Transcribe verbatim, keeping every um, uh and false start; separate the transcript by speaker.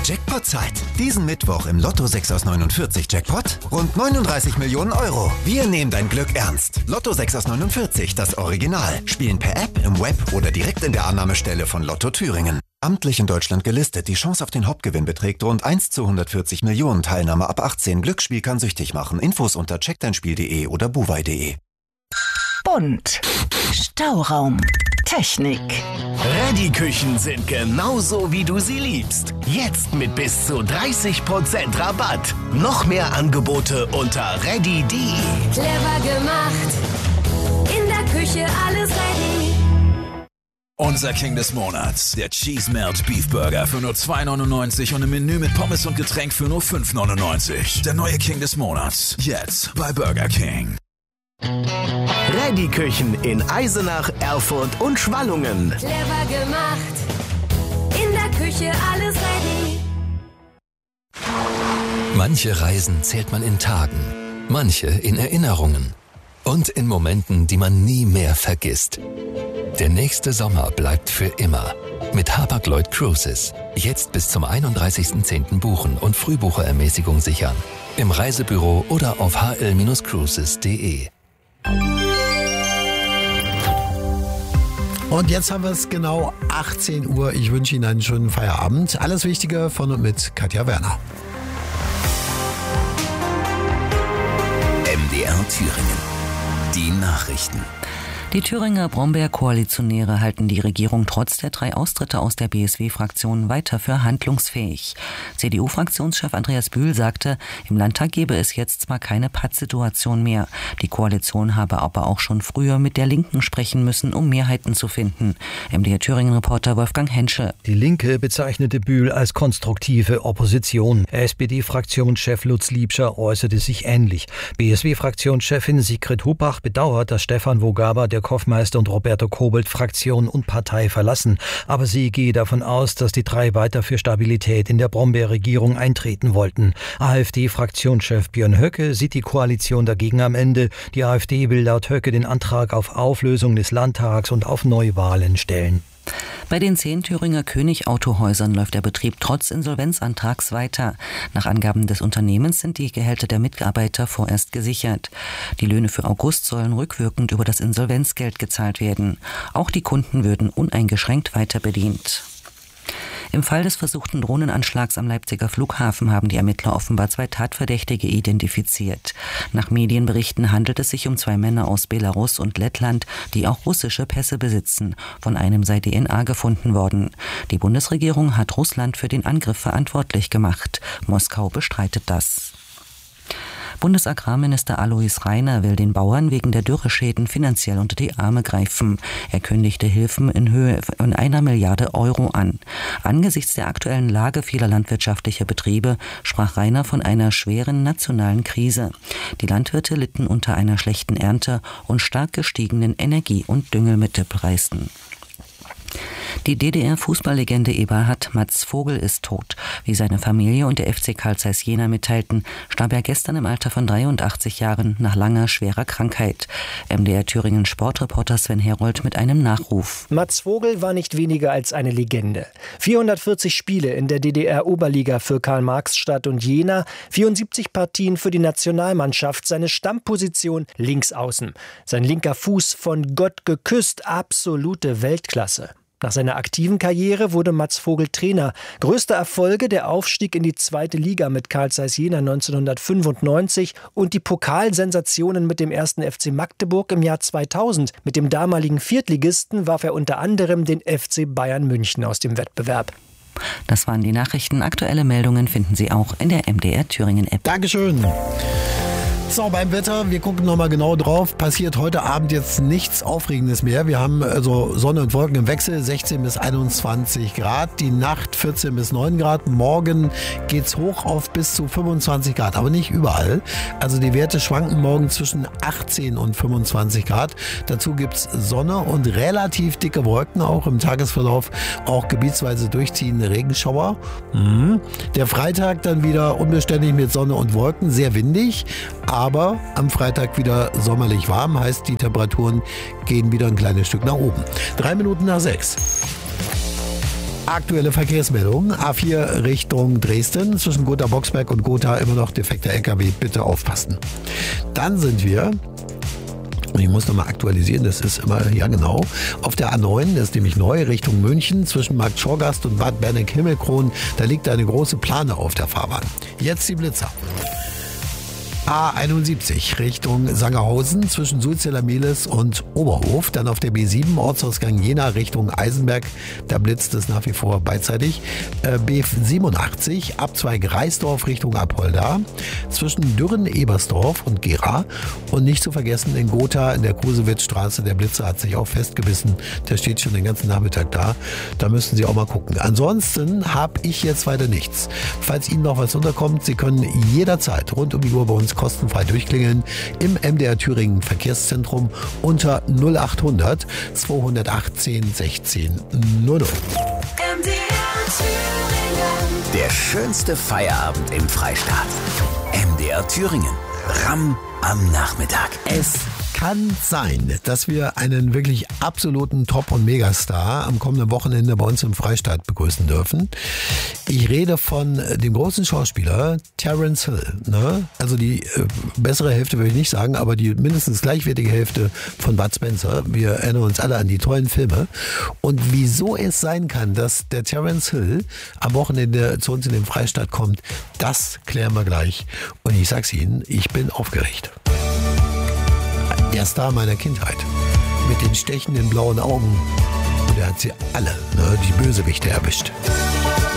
Speaker 1: Jackpot-Zeit. Diesen Mittwoch im Lotto sechs aus neunundvierzig Jackpot rund neununddreißig Millionen Euro. Wir nehmen dein Glück ernst. Lotto sechs aus neunundvierzig, das Original. Spielen per App, im Web oder direkt in der Annahmestelle von Lotto Thüringen. Amtlich in Deutschland gelistet. Die Chance auf den Hauptgewinn beträgt rund eins zu hundertvierzig Millionen. Teilnahme ab achtzehn. Glücksspiel kann süchtig machen. Infos unter check dein spiel punkt de oder buwei punkt de.
Speaker 2: Bunt. Stauraum. Technik.
Speaker 3: Reddy-Küchen sind genauso, wie du sie liebst. Jetzt mit bis zu dreißig Prozent Rabatt. Noch mehr Angebote unter reddy punkt de.
Speaker 4: Clever gemacht. In der Küche alles ready.
Speaker 5: Unser King des Monats, der Cheese Melt Beef Burger für nur zwei neunundneunzig und im Menü mit Pommes und Getränk für nur fünf neunundneunzig. Der neue King des Monats, jetzt bei Burger King.
Speaker 3: Reddy-Küchen in Eisenach, Erfurt und Schwallungen.
Speaker 4: Clever gemacht. In der Küche alles ready.
Speaker 6: Manche Reisen zählt man in Tagen, manche in Erinnerungen und in Momenten, die man nie mehr vergisst. Der nächste Sommer bleibt für immer. Mit Hapag-Lloyd Cruises. Jetzt bis zum einunddreißigsten zehnten buchen und Frühbucherermäßigung sichern. Im Reisebüro oder auf h l cruises punkt de.
Speaker 7: Und jetzt haben wir es genau achtzehn Uhr. Ich wünsche Ihnen einen schönen Feierabend. Alles Wichtige von und mit Katja Werner.
Speaker 8: M D R Thüringen. Die Nachrichten.
Speaker 2: Die Thüringer Brombeer-Koalitionäre halten die Regierung trotz der drei Austritte aus der B S W-Fraktion weiter für handlungsfähig. C D U-Fraktionschef Andreas Bühl sagte, im Landtag gebe es jetzt zwar keine Pattsituation mehr. Die Koalition habe aber auch schon früher mit der Linken sprechen müssen, um Mehrheiten zu finden. M D R Thüringen-Reporter Wolfgang Henschel.
Speaker 9: Die Linke bezeichnete Bühl als konstruktive Opposition. S P D-Fraktionschef Lutz Liebscher äußerte sich ähnlich. B S W-Fraktionschefin Sigrid Hupach bedauert, dass Stefan Wogaba, der Hoffmeister und Roberto Kobelt Fraktion und Partei verlassen. Aber sie gehe davon aus, dass die drei weiter für Stabilität in der Brombeer-Regierung eintreten wollten. AfD-Fraktionschef Björn Höcke sieht die Koalition dagegen am Ende. Die AfD will laut Höcke den Antrag auf Auflösung des Landtags und auf Neuwahlen stellen.
Speaker 2: Bei den zehn Thüringer König-Autohäusern läuft der Betrieb trotz Insolvenzantrags weiter. Nach Angaben des Unternehmens sind die Gehälter der Mitarbeiter vorerst gesichert. Die Löhne für August sollen rückwirkend über das Insolvenzgeld gezahlt werden. Auch die Kunden würden uneingeschränkt weiter bedient. Im Fall des versuchten Drohnenanschlags am Leipziger Flughafen haben die Ermittler offenbar zwei Tatverdächtige identifiziert. Nach Medienberichten handelt es sich um zwei Männer aus Belarus und Lettland, die auch russische Pässe besitzen. Von einem sei D N A gefunden worden. Die Bundesregierung hat Russland für den Angriff verantwortlich gemacht. Moskau bestreitet das. Bundesagrarminister Alois Rainer will den Bauern wegen der Dürreschäden finanziell unter die Arme greifen. Er kündigte Hilfen in Höhe von einer Milliarde Euro an. Angesichts der aktuellen Lage vieler landwirtschaftlicher Betriebe sprach Rainer von einer schweren nationalen Krise. Die Landwirte litten unter einer schlechten Ernte und stark gestiegenen Energie- und Düngemittelpreisen. Die D D R-Fußballlegende Eberhard Matz Vogel ist tot. Wie seine Familie und der F C Carl Zeiss Jena mitteilten, starb er gestern im Alter von dreiundachtzig Jahren nach langer, schwerer Krankheit. M D R Thüringen Sportreporter Sven Herold mit einem Nachruf.
Speaker 10: Matz Vogel war nicht weniger als eine Legende. vierhundertvierzig Spiele in der D D R-Oberliga für Karl-Marx-Stadt und Jena, vierundsiebzig Partien für die Nationalmannschaft, seine Stammposition links außen. Sein linker Fuß von Gott geküsst, absolute Weltklasse. Nach seiner aktiven Karriere wurde Matz Vogel Trainer. Größte Erfolge der Aufstieg in die zweite Liga mit Carl Zeiss Jena neunzehnhundertfünfundneunzig und die Pokalsensationen mit dem ersten F C Magdeburg im Jahr zweitausend. Mit dem damaligen Viertligisten warf er unter anderem den F C Bayern München aus dem Wettbewerb.
Speaker 2: Das waren die Nachrichten. Aktuelle Meldungen finden Sie auch in der M D R Thüringen App.
Speaker 7: Dankeschön. So, beim Wetter, wir gucken nochmal genau drauf, passiert heute Abend jetzt nichts Aufregendes mehr. Wir haben also Sonne und Wolken im Wechsel, sechzehn bis einundzwanzig Grad, die Nacht vierzehn bis neun Grad, morgen geht's hoch auf bis zu fünfundzwanzig Grad, aber nicht überall. Also die Werte schwanken morgen zwischen achtzehn und fünfundzwanzig Grad. Dazu gibt's Sonne und relativ dicke Wolken, auch im Tagesverlauf, auch gebietsweise durchziehende Regenschauer. Mhm. Der Freitag dann wieder unbeständig mit Sonne und Wolken, sehr windig, aber am Freitag wieder sommerlich warm, heißt die Temperaturen gehen wieder ein kleines Stück nach oben. Drei Minuten nach sechs. Aktuelle Verkehrsmeldung. A vier Richtung Dresden. Zwischen Gotha-Boxberg und Gotha immer noch defekter L K W. Bitte aufpassen. Dann sind wir... Ich muss nochmal aktualisieren, das ist immer, ja genau, auf der A neun, das ist nämlich neu, Richtung München, zwischen Markt Schorgast und Bad Berneck-Himmelkron, da liegt eine große Plane auf der Fahrbahn. Jetzt die Blitzer. A einundsiebzig Richtung Sangerhausen zwischen Sulzeller-Mehlis und Oberhof. Dann auf der B sieben Ortsausgang Jena Richtung Eisenberg. Da blitzt es nach wie vor beidseitig. Äh, B siebenundachtzig Abzweig Reisdorf Richtung Apolda zwischen Dürren-Ebersdorf und Gera. Und nicht zu vergessen in Gotha in der Krusewitzstraße. Der Blitzer hat sich auch festgebissen. Der steht schon den ganzen Nachmittag da. Da müssten Sie auch mal gucken. Ansonsten habe ich jetzt weiter nichts. Falls Ihnen noch was unterkommt, Sie können jederzeit rund um die Uhr bei uns kostenfrei durchklingeln im M D R Thüringen Verkehrszentrum unter null achthundert zweihundertachtzehn sechzehn null null.
Speaker 4: M D R Thüringen.
Speaker 8: Der schönste Feierabend im Freistaat. M D R Thüringen. Ramm am Nachmittag.
Speaker 7: Es kann sein, dass wir einen wirklich absoluten Top- und Megastar am kommenden Wochenende bei uns im Freistaat begrüßen dürfen. Ich rede von dem großen Schauspieler Terence Hill. Ne? Also die äh, bessere Hälfte würde ich nicht sagen, aber die mindestens gleichwertige Hälfte von Bud Spencer. Wir erinnern uns alle an die tollen Filme. Und wieso es sein kann, dass der Terence Hill am Wochenende zu uns in den Freistaat kommt, das klären wir gleich. Und ich sag's Ihnen, ich bin aufgeregt. Der Star meiner Kindheit. Mit den stechenden blauen Augen. Und er hat sie alle, ne, die Bösewichte erwischt.